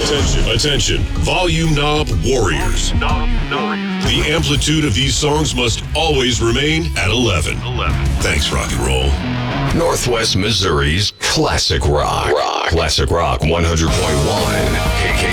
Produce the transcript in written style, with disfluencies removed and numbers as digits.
Attention, volume knob warriors. The amplitude of these songs must always remain at 11. Thanks, rock and roll. Northwest Missouri's Classic Rock. Classic Rock 100.1 KK.